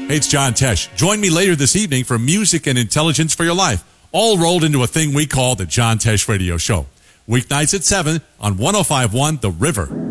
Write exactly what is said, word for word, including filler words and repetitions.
Hey, it's John Tesh. Join me later this evening for music and intelligence for your life, all rolled into a thing we call the John Tesh Radio Show. Weeknights at seven on one oh five point one The River.